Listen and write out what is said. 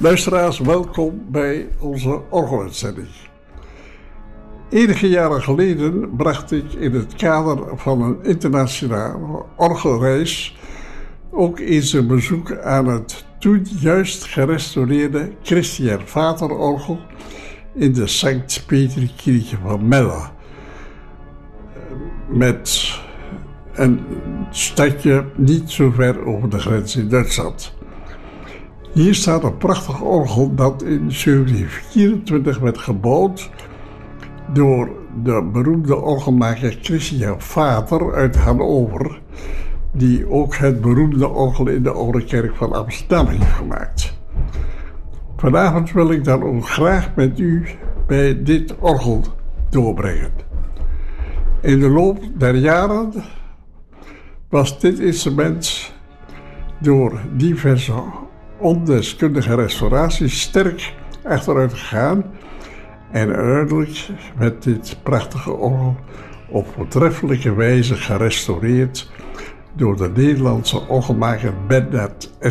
Luisteraars, welkom bij onze orgeluitzending. Enige jaren geleden bracht ik in het kader van een internationale orgelreis ook eens een bezoek aan het toen juist gerestaureerde Christiaan Vaterorgel in de Sankt Petrikirche van Melle. Met een stadje niet zo ver over de grens in Duitsland. Hier staat een prachtig orgel dat in 1724 werd gebouwd door de beroemde orgelmaker Christiaan Vater uit Hannover, die ook het beroemde orgel in de Oude Kerk van Amsterdam heeft gemaakt. Vanavond wil ik dan ook graag met u bij dit orgel doorbrengen. In de loop der jaren was dit instrument door diverse ondeskundige restauraties sterk achteruit gegaan en uiteindelijk werd dit prachtige orgel op voortreffelijke wijze gerestaureerd door de Nederlandse orgelmaker Bernard